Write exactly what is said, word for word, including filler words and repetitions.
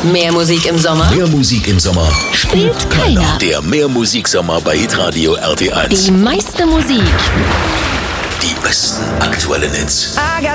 Mehr Musik im Sommer? Mehr Musik im Sommer Spielt keiner. Der Mehr Musik Sommer bei Hitradio R T eins. Die meiste Musik. Die besten aktuellen Hits. I got